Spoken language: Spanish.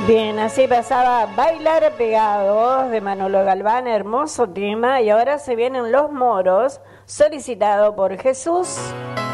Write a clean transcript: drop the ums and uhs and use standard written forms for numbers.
Bien, así pasaba Bailar Pegados de Manolo Galván, hermoso tema, y ahora se vienen Los Moros, solicitado por Jesús.